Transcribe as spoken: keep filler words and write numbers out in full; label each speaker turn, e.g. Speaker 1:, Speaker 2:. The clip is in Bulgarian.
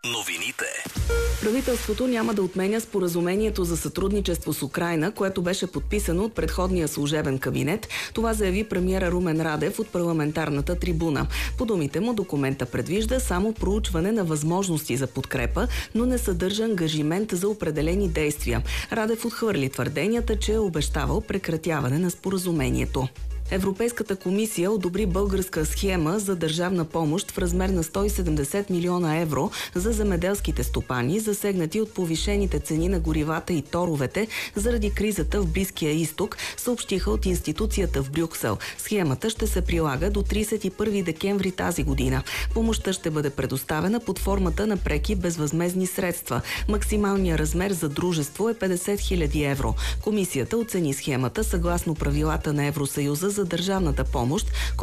Speaker 1: Новините.
Speaker 2: Правителството няма да отменя споразумението за сътрудничество с Украйна, което беше подписано от предходния служебен кабинет. Това заяви премиера Румен Радев от парламентарната трибуна. По думите му, документа предвижда само проучване на възможности за подкрепа, но не съдържа ангажимент за определени действия. Радев отхвърли твърденията, че е обещавал прекратяване на споразумението. Европейската комисия одобри българска схема за държавна помощ в размер на сто и седемдесет милиона евро за земеделските стопани, засегнати от повишените цени на горивата и торовете заради кризата в Близкия изток, съобщиха от институцията в Брюксел. Схемата ще се прилага до тридесет и първи декември тази година. Помощта ще бъде предоставена под формата на преки безвъзмездни средства. Максималният размер за дружество е петдесет хиляди евро. Комисията оцени схемата съгласно правилата на Евросъюза за държавната помощ,